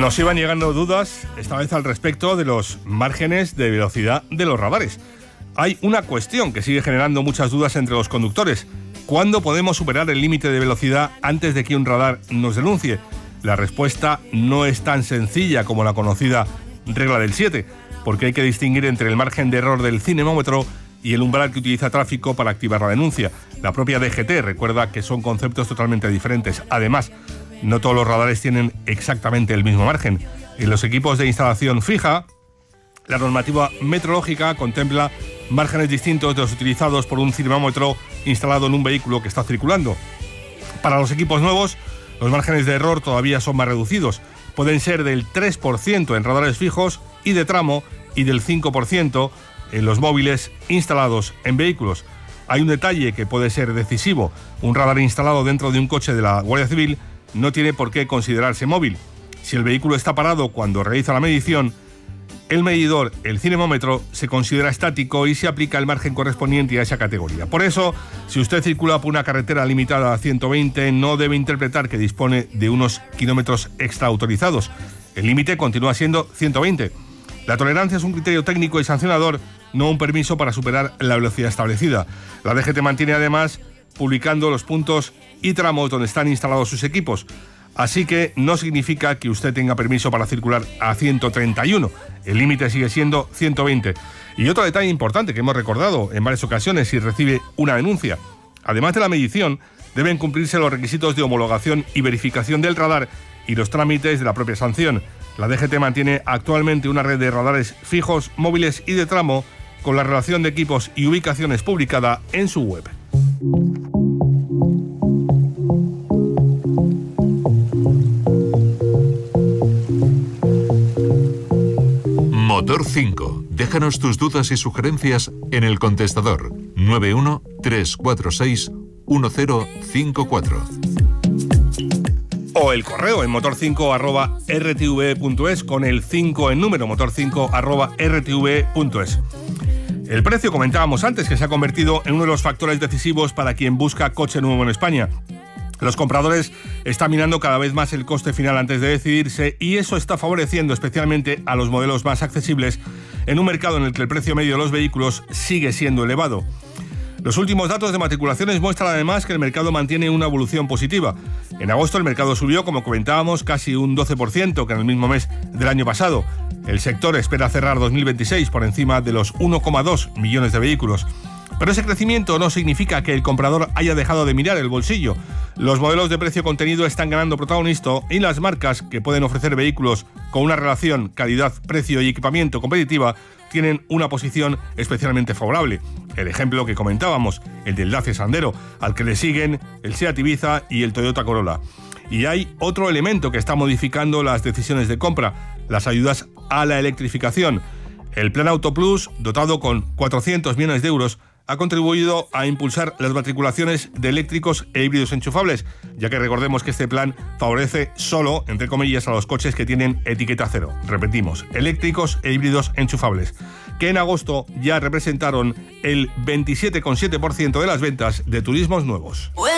Nos iban llegando dudas, esta vez al respecto de los márgenes de velocidad de los radares. Hay una cuestión que sigue generando muchas dudas entre los conductores. ¿Cuándo podemos superar el límite de velocidad antes de que un radar nos denuncie? La respuesta no es tan sencilla como la conocida regla del 7, porque hay que distinguir entre el margen de error del cinemómetro y el umbral que utiliza tráfico para activar la denuncia. La propia DGT recuerda que son conceptos totalmente diferentes. Además, no todos los radares tienen exactamente el mismo margen. En los equipos de instalación fija, la normativa metrológica contempla márgenes distintos de los utilizados por un cinemómetro instalado en un vehículo que está circulando. Para los equipos nuevos, los márgenes de error todavía son más reducidos. Pueden ser del 3% en radares fijos y de tramo y del 5% en los móviles instalados en vehículos. Hay un detalle que puede ser decisivo. Un radar instalado dentro de un coche de la Guardia Civil no tiene por qué considerarse móvil. Si el vehículo está parado cuando realiza la medición, el medidor, el cinemómetro, se considera estático y se aplica el margen correspondiente a esa categoría. Por eso, si usted circula por una carretera limitada a 120, no debe interpretar que dispone de unos kilómetros extra autorizados. El límite continúa siendo 120. La tolerancia es un criterio técnico y sancionador, no un permiso para superar la velocidad establecida. La DGT mantiene además publicando los puntos y tramos donde están instalados sus equipos. Así que no significa que usted tenga permiso para circular a 131. El límite sigue siendo 120. Y otro detalle importante que hemos recordado en varias ocasiones si recibe una denuncia. Además de la medición, deben cumplirse los requisitos de homologación y verificación del radar y los trámites de la propia sanción. La DGT mantiene actualmente una red de radares fijos, móviles y de tramo con la relación de equipos y ubicaciones publicada en su web. Motor 5. Déjanos tus dudas y sugerencias en el contestador 913461054. O el correo en motor5@rtve.es con el 5 en número, motor5@rtve.es. El precio, comentábamos antes, que se ha convertido en uno de los factores decisivos para quien busca coche nuevo en España. Los compradores están mirando cada vez más el coste final antes de decidirse y eso está favoreciendo especialmente a los modelos más accesibles en un mercado en el que el precio medio de los vehículos sigue siendo elevado. Los últimos datos de matriculaciones muestran además que el mercado mantiene una evolución positiva. En agosto el mercado subió, como comentábamos, casi un 12% que en el mismo mes del año pasado. El sector espera cerrar 2026 por encima de los 1,2 millones de vehículos. Pero ese crecimiento no significa que el comprador haya dejado de mirar el bolsillo. Los modelos de precio contenido están ganando protagonismo y las marcas que pueden ofrecer vehículos con una relación calidad-precio y equipamiento competitiva tienen una posición especialmente favorable. El ejemplo que comentábamos, el del Dacia Sandero, al que le siguen el Seat Ibiza y el Toyota Corolla. Y hay otro elemento que está modificando las decisiones de compra, las ayudas a la electrificación. El Plan Auto Plus, dotado con 400 millones de euros, ha contribuido a impulsar las matriculaciones de eléctricos e híbridos enchufables, ya que recordemos que este plan favorece solo, entre comillas, a los coches que tienen etiqueta cero. Repetimos, eléctricos e híbridos enchufables, que en agosto ya representaron el 27,7% de las ventas de turismos nuevos.